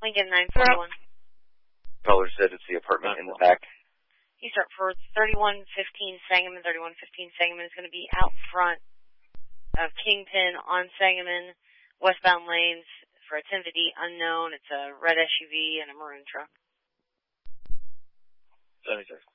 Lincoln 941. Caller said it's the apartment in the back. You start for 3115 Sangamon. 3115 Sangamon is going to be out front of Kingpin on Sangamon, westbound lanes for a 1050 unknown. It's a red SUV and a maroon truck. 76.